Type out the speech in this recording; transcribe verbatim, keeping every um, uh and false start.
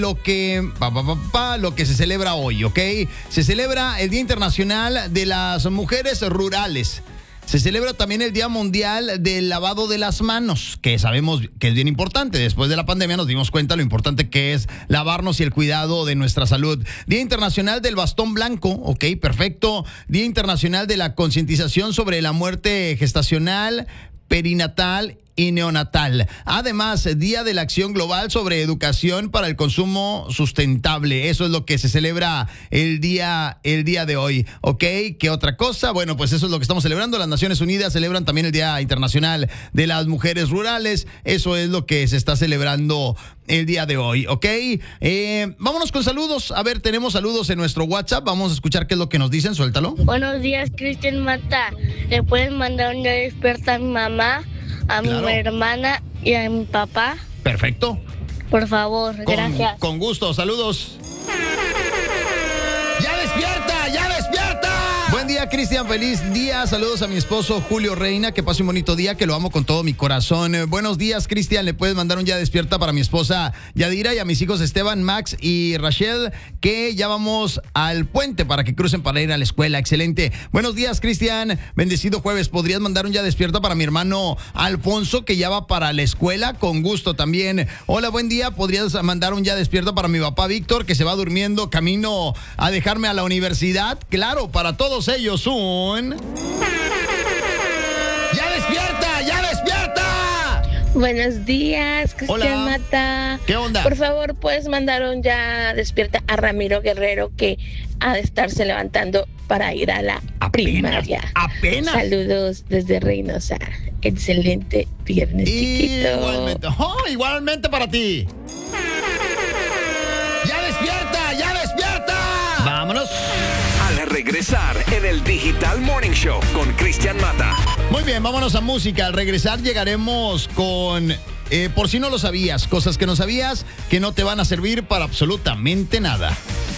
Lo que, pa, pa, pa, pa, lo que se celebra hoy, ¿ok? Se celebra el Día Internacional de las Mujeres Rurales. Se celebra también el Día Mundial del Lavado de las Manos, que sabemos que es bien importante. Después de la pandemia nos dimos cuenta lo importante que es lavarnos y el cuidado de nuestra salud. Día Internacional del Bastón Blanco, ok, perfecto. Día Internacional de la Concientización sobre la Muerte Gestacional, Perinatal y neonatal. Además, Día de la Acción Global sobre Educación para el Consumo Sustentable. Eso es lo que se celebra el día, el día de hoy. ¿Ok? ¿Qué otra cosa? Bueno, pues eso es lo que estamos celebrando. Las Naciones Unidas celebran también el Día Internacional de las Mujeres Rurales. Eso es lo que se está celebrando el día de hoy. ¿Ok? Eh, vámonos con saludos. A ver, tenemos saludos en nuestro WhatsApp. Vamos a escuchar qué es lo que nos dicen. Suéltalo. Buenos días, Cristian Mata. ¿Le pueden mandar un día despierta a mi mamá, a Claro. mi hermana y a mi papá? Perfecto. Por favor, Con, gracias. con gusto. Saludos. ¡Ya despierta! ¡Ya despierta! Buen día, Cristian. Feliz día. Saludos a mi esposo Julio Reina. Que pase un bonito día, que lo amo con todo mi corazón. Eh, buenos días, Cristian. Le puedes mandar un ya despierta para mi esposa Yadira y a mis hijos Esteban, Max y Rachel, que ya vamos al puente para que crucen para ir a la escuela. Excelente. Buenos días, Cristian. Bendecido jueves. ¿Podrías mandar un ya despierta para mi hermano Alfonso, que ya va para la escuela? Con gusto también. Hola, buen día. ¿Podrías mandar un ya despierta para mi papá Víctor, que se va durmiendo camino a dejarme a la universidad? Claro, para todos ellos un... ¡Ya despierta! ¡Ya despierta! Buenos días, Cristian Hola. Mata. ¿Qué onda? Por favor, puedes mandar un ya despierta a Ramiro Guerrero, que ha de estarse levantando para ir a la Apenas, primaria. apenas. Saludos desde Reynosa. Excelente viernes, chiquito. Igualmente. Oh, igualmente para ti. ¡Ya despierta! ¡Ya despierta! Vámonos. Al regresar en el Digital Morning Show con Cristian Mata. Muy bien, vámonos a música. Al regresar llegaremos con, eh, por si no lo sabías, cosas que no sabías que no te van a servir para absolutamente nada.